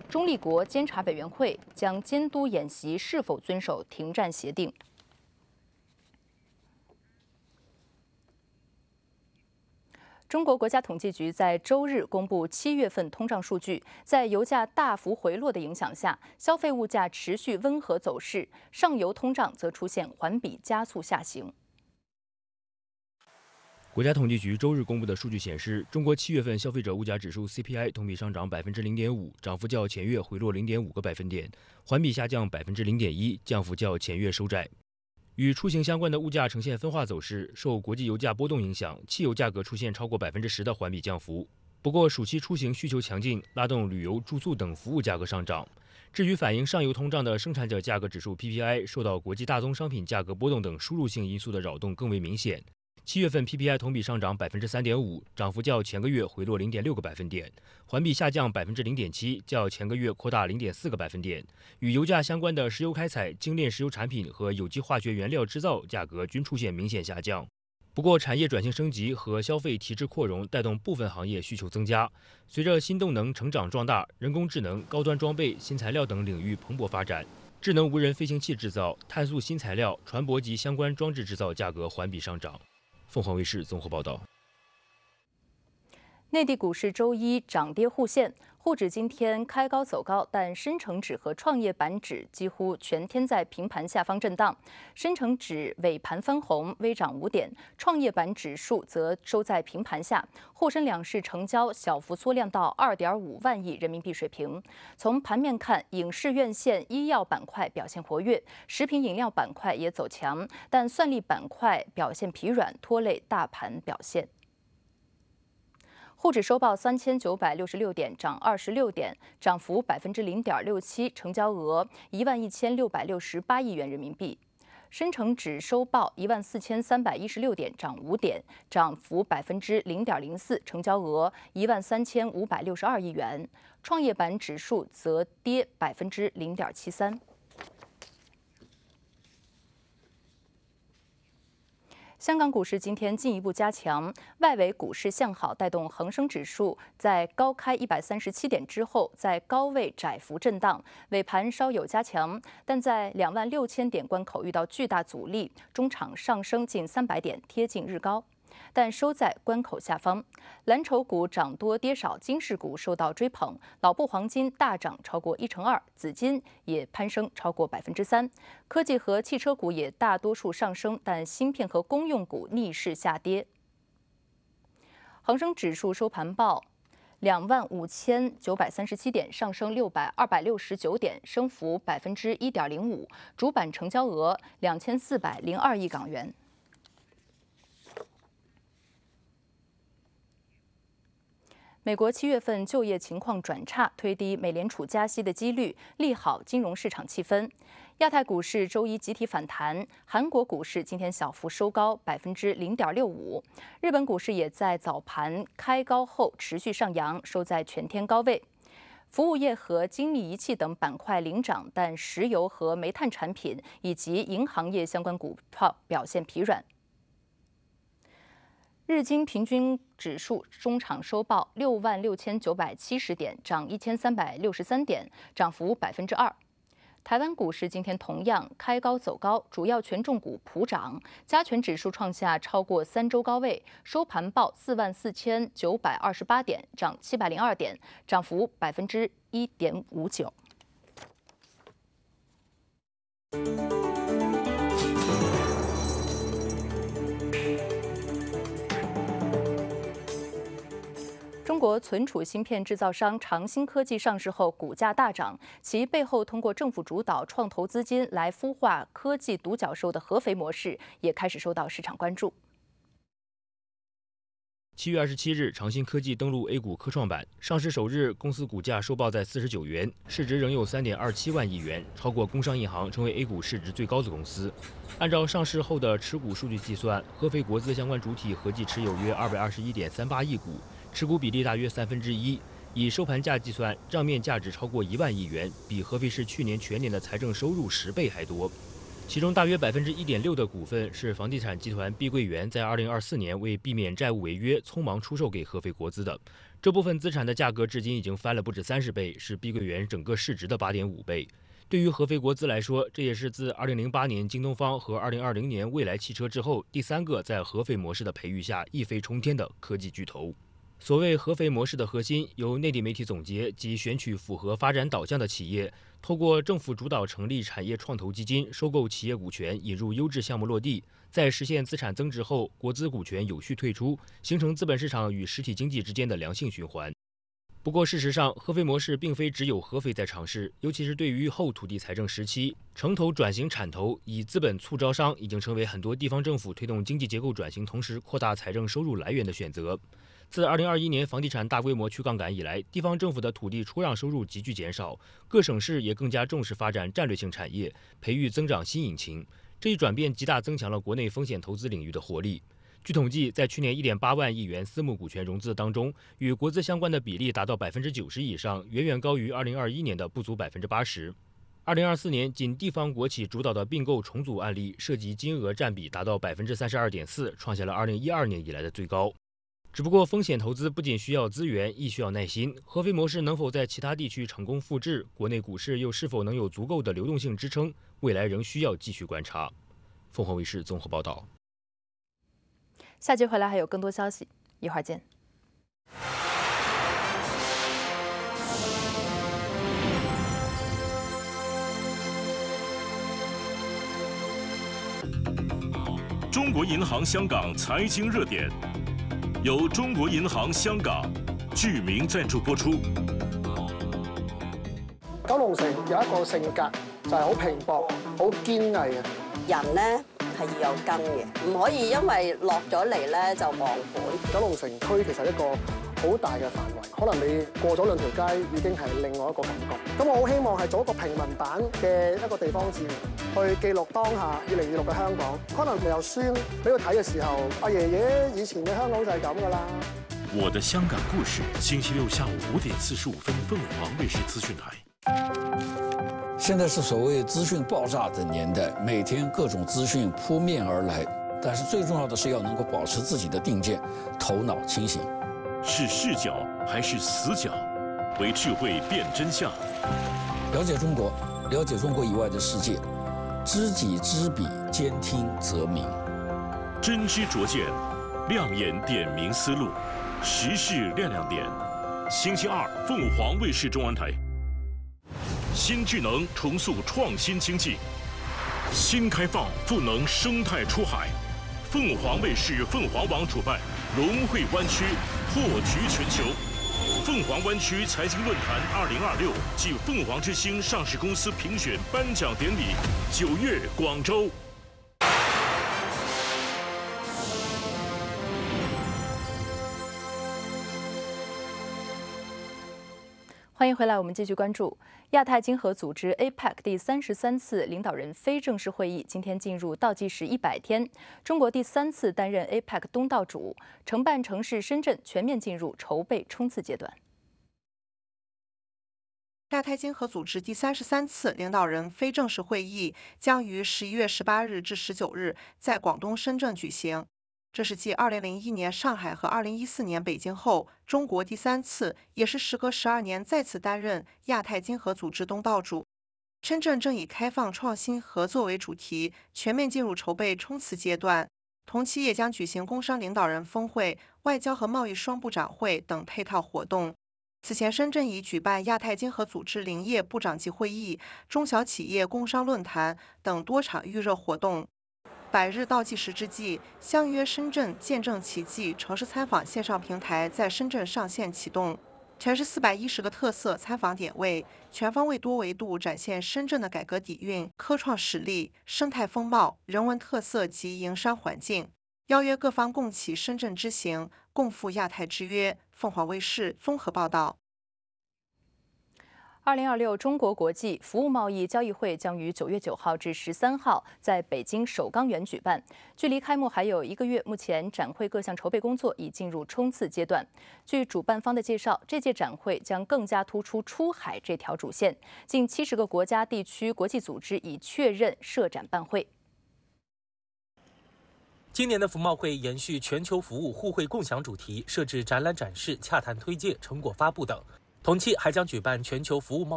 中立国监察委员会将监督演习是否遵守停战协定。中国国家统计局在周日公布7月份通胀数据，在油价大幅回落的影响下，消费物价持续温和走势，上游通胀则出现环比加速下行。 国家统计局周日公布的数据显示，中国7月份消费者物价指数 CPI 同比上涨0.5%，涨幅较前月回落0.5个百分点，环比下降0.1%，降幅较前月收窄。与出行相关的物价呈现分化走势，受国际油价波动影响，汽油价格出现超过10%的环比降幅。不过，暑期出行需求强劲，拉动旅游、住宿等服务价格上涨。至于反映上游通胀的生产者价格指数 PPI， 受到国际大宗商品价格波动等输入性因素的扰动更为明显。7月份 PPI 同比上涨3.5%，涨幅较前个月回落0.6个百分点，环比下降0.7%，较前个月扩大0.4个百分点。与油价相关的石油开采、精炼石油产品和有机化学原料制造价格均出现明显下降。不过，产业转型升级和消费提质扩容带动部分行业需求增加。随着新动能成长壮大，人工智能、高端装备、新材料等领域蓬勃发展，智能无人飞行器制造、碳素新材料、船舶及相关装置制造价格环比上涨。凤凰卫视综合报道。 内地股市周一涨跌互现，沪指今天开高走高，但深成指和创业板指几乎全天在平盘下方震荡。深成指尾盘翻红，微涨5点；创业板指数则收在平盘下。沪深两市成交小幅缩量到2.5万亿人民币水平。从盘面看，影视院线、医药板块表现活跃，食品饮料板块也走强，但算力板块表现疲软，拖累大盘表现。沪指收报3966点，涨26点，涨幅0.67%，成交额11668亿元人民币。深成指收报14316点，涨5点，涨幅0.04%，成交额13562亿元。创业板指数则跌0.73%。香港股市今天进一步加强，外围股市向好，带动恒生指数在高开137点之后，在高位窄幅震荡，尾盘稍有加强，但在26000点关口遇到巨大阻力，中场上升近300点，贴近日高。但收在关口下方，蓝筹股涨多跌少，金饰股受到追捧，老布黄金大涨超过2%，紫金也攀升超过3%。科技和汽车股也大多数上升，但芯片和公用股逆势下跌。恒生指数收盘报25937点，上升269点，升幅1.05%，主板成交额2402亿港元。美国7月份就业情况转差，推低美联储加息的几率，利好金融市场气氛。亚太股市周一集体反弹，韩国股市今天小幅收高0.65%，日本股市也在早盘开高后持续上扬，收在全天高位。服务业和精密仪器等板块领涨，但石油和煤炭产品以及银行业相关股票表现疲软。日经平均指数中场收报66970点，涨1363点，涨幅2%。台湾股市今天同样开高走高，主要权重股普涨，加权指数创下超过3周高位，收盘报44928点，涨702点，涨幅1.59%。中国存储芯片制造商长兴科技上市后，股价大涨。其背后通过政府主导创投资金来孵化科技独角兽的合肥模式，也开始受到市场关注。 7月27日，长兴科技登陆 A 股科创板，上市首日，公司股价收报在49元，市值仍有3.27万亿元，超过工商银行，成为 A 股市值最高的公司。按照上市后的持股数据计算，合肥国资相关主体合计持有约221.38亿股。持股比例大约1/3，以收盘价计算，账面价值超过1万亿元，比合肥市去年全年的财政收入10倍还多。 其中大约1.6%的股份是房地产集团碧桂园在2024年为避免债务违约匆忙出售给合肥国资的。这部分资产的价格至今已经翻了不止30倍，是碧桂园整个市值的8.5倍。对于合肥国资来说，这也是自2008年京东方和2020年蔚来汽车之后第3个在合肥模式的培育下一飞冲天的科技巨头。所谓合肥模式的核心，由内地媒体总结及选取符合发展导向的企业，透过政府主导成立产业创投基金，收购企业股权，引入优质项目落地，在实现资产增值后，国资股权有序退出，形成资本市场与实体经济之间的良性循环。不过，事实上，合肥模式并非只有合肥在尝试，尤其是对于后土地财政时期，城投转型产投，以资本促招商，已经成为很多地方政府推动经济结构转型同时扩大财政收入来源的选择。自2021年房地产大规模去杠杆以来，地方政府的土地出让收入急剧减少，各省市也更加重视发展战略性产业，培育增长新引擎。这一转变极大增强了国内风险投资领域的活力。据统计，在去年1.8万亿元私募股权融资当中，与国资相关的比例达到90%以上，远远高于2021年的不足80%。2024年，仅地方国企主导的并购重组案例涉及金额占比达到32.4%，创下了2012年以来的最高。只不过，风险投资不仅需要资源，亦需要耐心。合肥模式能否在其他地区成功复制？国内股市又是否能有足够的流动性支撑？未来仍需要继续观察。凤凰卫视综合报道。 下节回来还有更多消息，一会儿见。 中国银行香港财经热点，由中國銀行香港巨名贊助播出。 九龍城有一個性格就係好拼搏、好堅毅嘅人咧。係要有根嘅，唔可以因為落咗嚟咧就忘本。 九龍城區其實一個好大嘅範圍，可能你過咗2條街已經係另外一個感覺。咁我好希望係做一個平民版嘅一個地方志，去記錄當下2026嘅香港。可能你有孫俾佢睇嘅時候，阿爺爺以前嘅香港就係咁㗎啦。 我的香港故事，星期六下午5點45分，鳳凰衛視資訊台。 现在是所谓资讯爆炸的年代，每天各种资讯扑面而来，但是最重要的是要能够保持自己的定见，头脑清醒。 是视角还是死角？为智慧辨真相。 了解中国，了解中国以外的世界，知己知彼，兼听则明。 真知灼见，亮眼点明思路，时事亮亮点。星期二，凤凰卫视中文台。新智能重塑创新经济，新开放赋能生态出海。凤凰卫视凤凰网主办融汇湾区破局全球凤凰湾区财经论坛2026暨凤凰之星上市公司评选颁奖典礼9月广州。 欢迎回来，我们继续关注亚太经合组织 APEC 第33次领导人非正式会议，今天进入倒计时100天。中国第3次担任 APEC 东道主，承办城市深圳全面进入筹备冲刺阶段。 亚太经合组织第33次领导人非正式会议将于11月18日至19日在广东深圳举行。这是继2001年上海和2014年北京后，中国第3次，也是时隔12年再次担任亚太经合组织东道主。深圳正以开放、创新、合作为主题，全面进入筹备冲刺阶段。同期也将举行工商领导人峰会、外交和贸易双部长会等配套活动。此前，深圳已举办亚太经合组织林业部长级会议、中小企业工商论坛等多场预热活动。100日倒计时之际，相约深圳见证奇迹城市参访线上平台在深圳上线启动，全市410个特色参访点位，全方位多维度展现深圳的改革底蕴、科创实力、生态风貌、人文特色及营商环境，邀约各方共启深圳之行，共赴亚太之约。凤凰卫视综合报道。 2026中国国际服务贸易交易会将于9月9号至13号在北京首钢园举办，距离开幕还有1个月。目前展会各项筹备工作已进入冲刺阶段。据主办方的介绍，这届展会将更加突出出海这条主线，近70个国家、地区、国际组织已确认设展办会。 今年的服贸会延续全球服务互惠共享主题，设置展览展示、洽谈推介、成果发布等。同期还将举办全球服务贸易